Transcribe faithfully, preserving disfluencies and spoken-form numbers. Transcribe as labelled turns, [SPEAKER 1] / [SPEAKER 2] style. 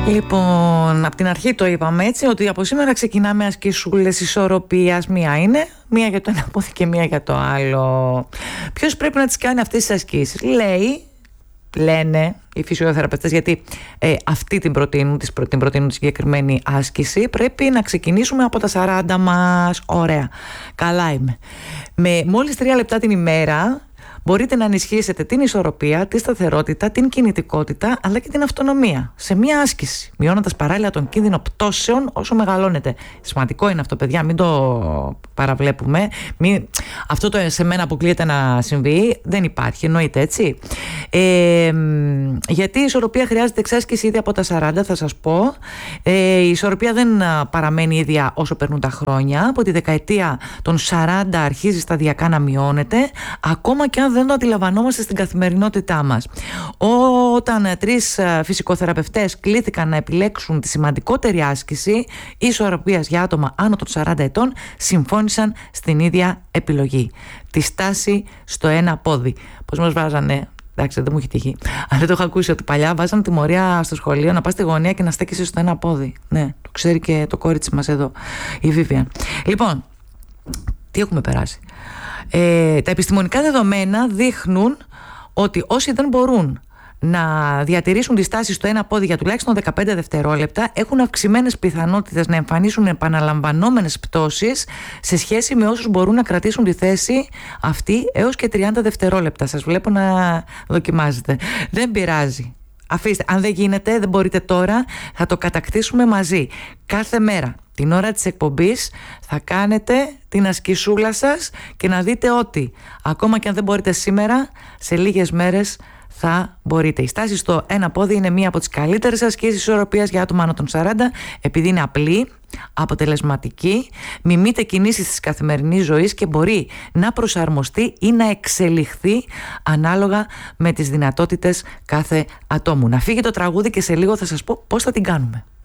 [SPEAKER 1] Λοιπόν, από την αρχή το είπαμε έτσι, ότι από σήμερα ξεκινάμε ασκησούλες ισορροπίας. Μία είναι, μία για το ένα πόδι και μία για το άλλο. Ποιος πρέπει να τις κάνει αυτές τις ασκήσεις? Λέει, λένε οι φυσιοθεραπευτές, γιατί ε, αυτή την προτείνουν, την προτείνουν τη συγκεκριμένη άσκηση, πρέπει να ξεκινήσουμε από τα σαράντα μας. Ωραία, καλά είμαι. Με μόλις τρία λεπτά την ημέρα μπορείτε να ενισχύσετε την ισορροπία, τη σταθερότητα, την κινητικότητα αλλά και την αυτονομία σε μία άσκηση, μειώνοντας παράλληλα τον κίνδυνο πτώσεων όσο μεγαλώνετε. Σημαντικό είναι αυτό, παιδιά, μην το παραβλέπουμε. Μην... Αυτό το σε μένα αποκλείεται να συμβεί, δεν υπάρχει, εννοείται, έτσι. Ε, γιατί η ισορροπία χρειάζεται εξάσκηση ήδη από τα σαράντα, θα σας πω. Ε, η ισορροπία δεν παραμένει ίδια όσο περνούν τα χρόνια. Από τη δεκαετία των σαράντα αρχίζει σταδιακά να μειώνεται, ακόμα και αν δεν το αντιλαμβανόμαστε στην καθημερινότητά μας. Όταν τρεις φυσικοθεραπευτές κλήθηκαν να επιλέξουν τη σημαντικότερη άσκηση ισορροπίας για άτομα άνω των σαράντα ετών, συμφώνησαν στην ίδια επιλογή. Τη στάση στο ένα πόδι. Πώς μας βάζανε? Εντάξει, δεν μου έχει τύχει. Αλλά δεν το έχω ακούσει, ότι παλιά βάζανε τιμωρία στο σχολείο να πας στη γωνία και να στέκεσαι στο ένα πόδι. Ναι, το ξέρει και το κόριτσι μας εδώ, η Βίβιαν. Λοιπόν, τι έχουμε περάσει? Ε, τα επιστημονικά δεδομένα δείχνουν ότι όσοι δεν μπορούν να διατηρήσουν τη στάση στο ένα πόδι για τουλάχιστον δεκαπέντε δευτερόλεπτα έχουν αυξημένες πιθανότητες να εμφανίσουν επαναλαμβανόμενες πτώσεις σε σχέση με όσους μπορούν να κρατήσουν τη θέση αυτή έως και τριάντα δευτερόλεπτα. Σας βλέπω να δοκιμάζετε. Δεν πειράζει. Αφήστε, αν δεν γίνεται, δεν μπορείτε τώρα, θα το κατακτήσουμε μαζί. Κάθε μέρα, την ώρα της εκπομπής, θα κάνετε την ασκησούλα σας και να δείτε ότι ακόμα και αν δεν μπορείτε σήμερα, σε λίγες μέρες θα μπορείτε. Η στάση στο ένα πόδι είναι μία από τις καλύτερες ασκήσεις ισορροπίας για άτομα άνω των σαράντα, επειδή είναι απλή, αποτελεσματική, μιμείται κινήσεις της καθημερινής ζωής και μπορεί να προσαρμοστεί ή να εξελιχθεί ανάλογα με τις δυνατότητες κάθε ατόμου. Να φύγει το τραγούδι και σε λίγο θα σας πω πώς θα την κάνουμε.